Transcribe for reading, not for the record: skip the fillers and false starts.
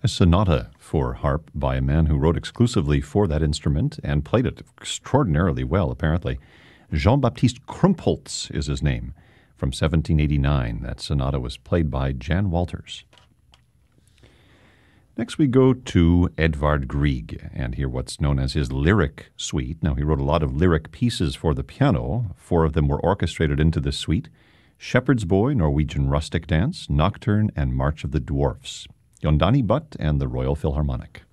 A sonata for harp by a man who wrote exclusively for that instrument and played it extraordinarily well, apparently. Jean-Baptiste Krumpholz is his name. From 1789, that sonata was played by Jan Walters. Next we go to Edvard Grieg and hear what's known as his lyric suite. Now, he wrote a lot of lyric pieces for the piano. 4 of them were orchestrated into this suite: Shepherd's Boy, Norwegian Rustic Dance, Nocturne, and March of the Dwarfs. Yondani Butt and the Royal Philharmonic.